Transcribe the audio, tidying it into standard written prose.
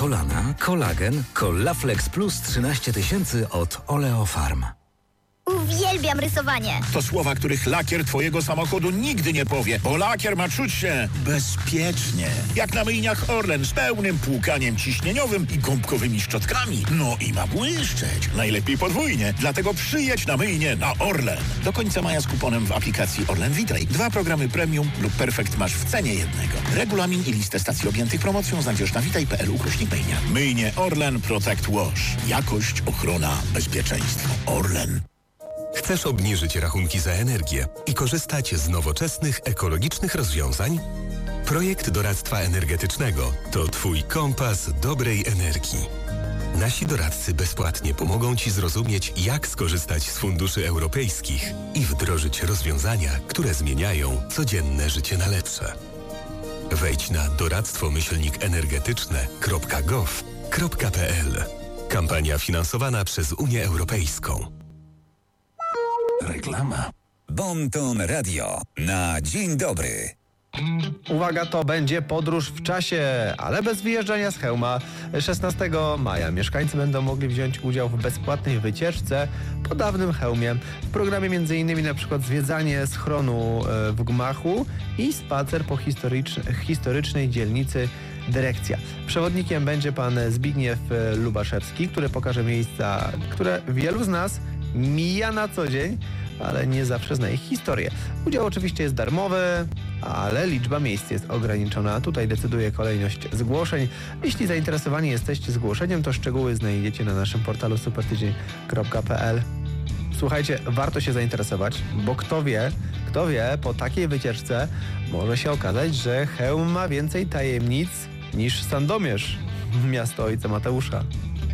kolana, kolagen, Collaflex Plus 13 000 od Oleofarm. Uwielbiam rysowanie. To słowa, których lakier twojego samochodu nigdy nie powie, bo lakier ma czuć się bezpiecznie. Jak na myjniach Orlen z pełnym płukaniem ciśnieniowym i gąbkowymi szczotkami. No i ma błyszczeć. Najlepiej podwójnie. Dlatego przyjedź na myjnię na Orlen. Do końca maja z kuponem w aplikacji Orlen Witaj. 2 programy premium lub perfekt masz w cenie jednego. Regulamin i listę stacji objętych promocją znajdziesz na witaj.pl/myjnia. Myjnie Orlen Protect Wash. Jakość, ochrona, bezpieczeństwo. Orlen. Chcesz obniżyć rachunki za energię i korzystać z nowoczesnych, ekologicznych rozwiązań? Projekt doradztwa energetycznego to Twój kompas dobrej energii. Nasi doradcy bezpłatnie pomogą Ci zrozumieć, jak skorzystać z funduszy europejskich i wdrożyć rozwiązania, które zmieniają codzienne życie na lepsze. Wejdź na doradztwomyślnikenergetyczne.gov.pl. Kampania finansowana przez Unię Europejską. Reklama. Bon Ton Radio na dzień dobry. Uwaga, to będzie podróż w czasie, ale bez wyjeżdżania z hełma. 16 maja mieszkańcy będą mogli wziąć udział w bezpłatnej wycieczce po dawnym hełmie. W programie m.in. na przykład zwiedzanie schronu w gmachu i spacer po historycznej dzielnicy Dyrekcja. Przewodnikiem będzie pan Zbigniew Lubaszewski, który pokaże miejsca, które wielu z nas mija na co dzień, ale nie zawsze zna ich historię. Udział oczywiście jest darmowy, ale liczba miejsc jest ograniczona. Tutaj decyduje kolejność zgłoszeń. Jeśli zainteresowani jesteście zgłoszeniem, to szczegóły znajdziecie na naszym portalu supertydzień.pl. Słuchajcie, warto się zainteresować, bo kto wie, po takiej wycieczce może się okazać, że Chełm ma więcej tajemnic niż Sandomierz, miasto ojca Mateusza.